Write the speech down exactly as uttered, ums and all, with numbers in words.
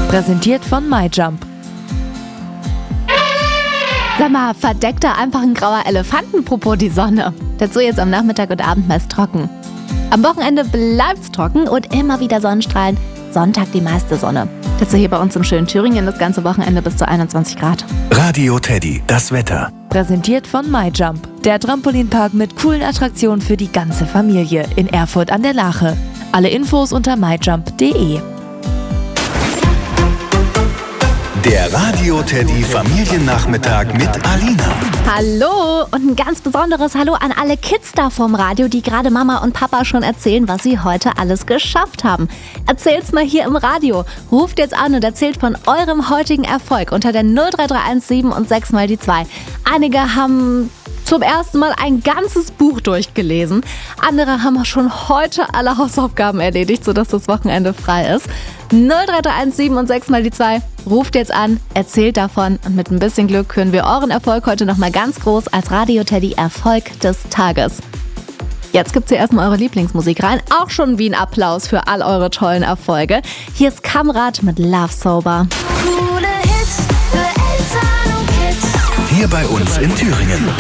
Präsentiert von MyJump. Sag mal, verdeckt da einfach ein grauer Elefantenpopo die Sonne? Dazu jetzt am Nachmittag und Abend meist trocken. Am Wochenende bleibt's trocken und immer wieder Sonnenstrahlen. Sonntag die meiste Sonne. Dazu hier bei uns im schönen Thüringen das ganze Wochenende bis zu einundzwanzig Grad. Radio Teddy, das Wetter. Präsentiert von MyJump. Der Trampolinpark mit coolen Attraktionen für die ganze Familie in Erfurt an der Lache. Alle Infos unter my jump punkt de. Der Radio Teddy Familiennachmittag mit Alina. Hallo und ein ganz besonderes Hallo an alle Kids da vom Radio, die gerade Mama und Papa schon erzählen, was sie heute alles geschafft haben. Erzählt's mal hier im Radio. Ruft jetzt an und erzählt von eurem heutigen Erfolg unter der null drei drei eins sieben und sechs mal die zwei. Einige haben zum ersten Mal ein ganzes Buch durchgelesen. Andere haben schon heute alle Hausaufgaben erledigt, sodass das Wochenende frei ist. null drei drei eins sieben und sechs mal die zwei. Ruft jetzt an, erzählt davon und mit ein bisschen Glück hören wir euren Erfolg heute nochmal ganz groß als Radio Teddy Erfolg des Tages. Jetzt gibt's hier erstmal eure Lieblingsmusik rein. Auch schon wie ein Applaus für all eure tollen Erfolge. Hier ist Kamrat mit Love Sober. Coole Hits für Eltern und Kids. Hier bei uns in Thüringen.